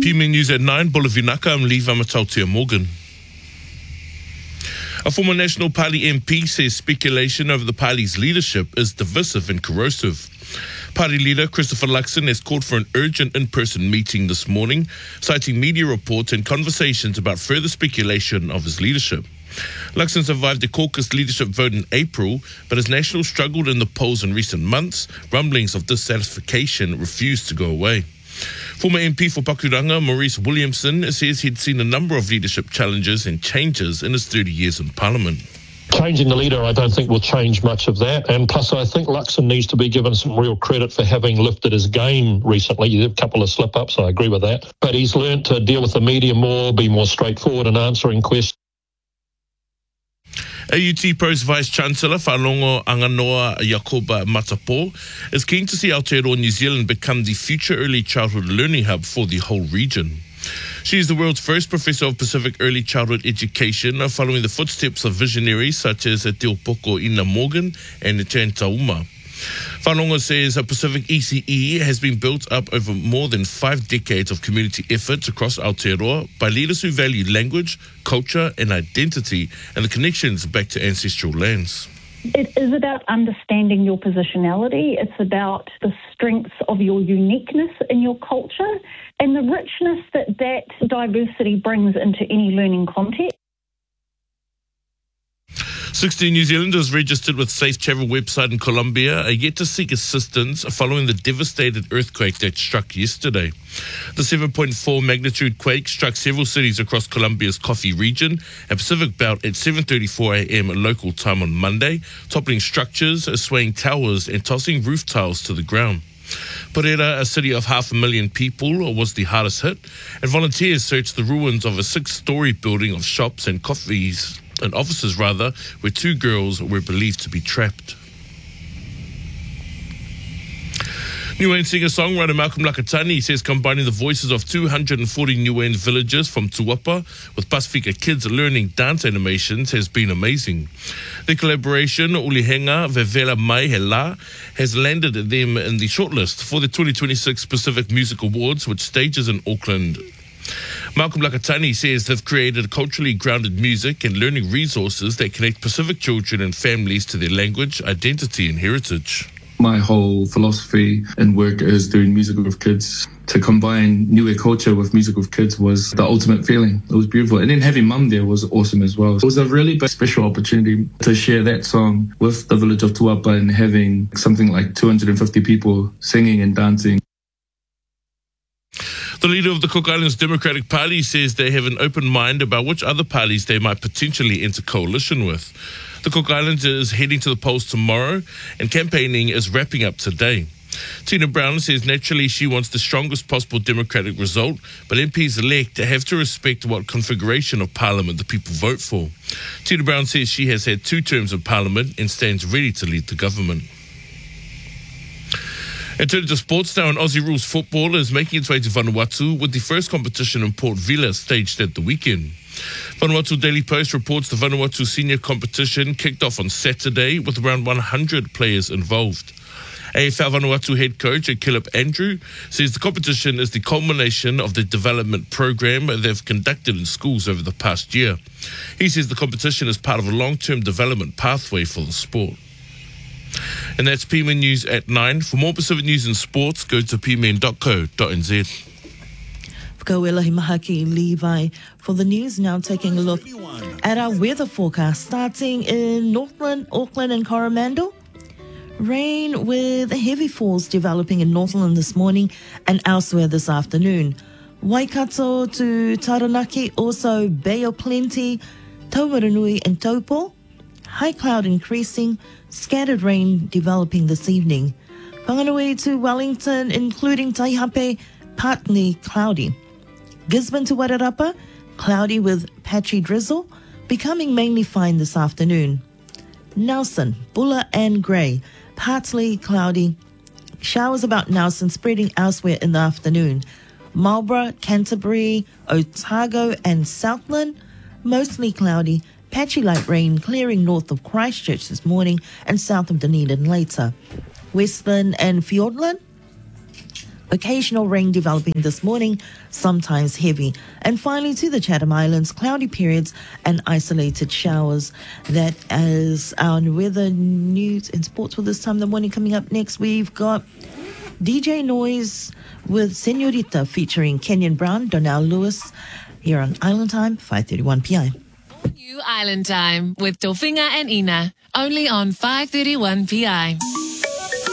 PMN News at 9, Bolavinaka, I'm Lee Vamatautia Morgan. A former National Party MP says speculation over the party's leadership is divisive and corrosive. Party leader Christopher Luxon has called for an urgent in-person meeting this morning, citing media reports and conversations about further speculation of his leadership. Luxon survived the caucus leadership vote in April, but as National struggled in the polls in recent months, rumblings of dissatisfaction refused to go away. Former MP for Pakuranga, Maurice Williamson, says he'd seen a number of leadership challenges and changes in his 30 years in Parliament. Changing the leader, I don't think will change much of that. And plus, I think Luxon needs to be given some real credit for having lifted his game recently. He had a couple of slip-ups, I agree with that. But he's learnt to deal with the media more, be more straightforward in answering questions. AUT Pro's Vice-Chancellor, Whanongo Anganoa Yakoba Matapo, is keen to see Aotearoa New Zealand become the future early childhood learning hub for the whole region. She is the world's first professor of Pacific early childhood education, following the footsteps of visionaries such as Te Opoko Ina Morgan and Chan Tauma. Whanongo says a Pacific ECE has been built up over more than 5 decades of community efforts across Aotearoa by leaders who value language, culture and identity and the connections back to ancestral lands. It is about understanding your positionality. It's about the strengths of your uniqueness in your culture and the richness that diversity brings into any learning context. 16 New Zealanders registered with Safe Travel website in Colombia are yet to seek assistance following the devastated earthquake that struck yesterday. The 7.4 magnitude quake struck several cities across Colombia's Coffee region and Pacific Belt at 7:34 a.m. local time on Monday, toppling structures, swaying towers and tossing roof tiles to the ground. Pereira, a city of 500,000 people, was the hardest hit, and volunteers searched the ruins of a 6-story building of shops and offices, where 2 girls were believed to be trapped. Niuean singer-songwriter Malcolm Lakatani says combining the voices of 240 Niuean villagers from Tuapa with Pasifika Kids learning dance animations has been amazing. The collaboration, Ulihenga Vevela Mai Hela, has landed them in the shortlist for the 2026 Pacific Music Awards, which stages in Auckland. Malcolm Lakatani says they've created culturally grounded music and learning resources that connect Pacific children and families to their language, identity and heritage. My whole philosophy and work is doing music with kids. To combine Niue culture with music with kids was the ultimate feeling. It was beautiful. And then having Mum there was awesome as well. It was a really big, special opportunity to share that song with the village of Tuapa and having something like 250 people singing and dancing. The leader of the Cook Islands Democratic Party says they have an open mind about which other parties they might potentially enter coalition with. The Cook Islands is heading to the polls tomorrow and campaigning is wrapping up today. Tina Brown says naturally she wants the strongest possible Democratic result, but MPs-elect have to respect what configuration of Parliament the people vote for. Tina Brown says she has had 2 terms in Parliament and stands ready to lead the government. And turning to sports now, and Aussie Rules football is making its way to Vanuatu with the first competition in Port Vila staged at the weekend. Vanuatu Daily Post reports the Vanuatu senior competition kicked off on Saturday with around 100 players involved. AFL Vanuatu head coach Caleb Andrew says the competition is the culmination of the development program they've conducted in schools over the past year. He says the competition is part of a long-term development pathway for the sport. And that's PMN News at 9. For more Pacific news and sports, go to pmn.co.nz. Whakauelahi maha ki Levi. For the news, now taking a look at our weather forecast, starting in Northland, Auckland and Coromandel. Rain with heavy falls developing in Northland this morning and elsewhere this afternoon. Waikato to Taranaki, also Bay of Plenty, Taumarunui and Taupo. High cloud increasing, scattered rain developing this evening. Whanganui to Wellington, including Taihape, partly cloudy. Gisborne to Wairarapa, cloudy with patchy drizzle, becoming mainly fine this afternoon. Nelson, Bulla and Grey, partly cloudy. Showers about Nelson spreading elsewhere in the afternoon. Marlborough, Canterbury, Otago and Southland, mostly cloudy. Patchy light rain clearing north of Christchurch this morning and south of Dunedin later. Westland and Fiordland, Occasional rain developing this morning, sometimes heavy. And finally to the Chatham Islands, cloudy periods and isolated showers. That is our weather, news and sports for this time of the morning. Coming up next, we've got DJ Noise with Senorita featuring Kenyon Brown, Donnell Lewis, here on Island Time, 5:31 p.m. New Island Time with Dolfinga and Ina, only on 5:31 p.m.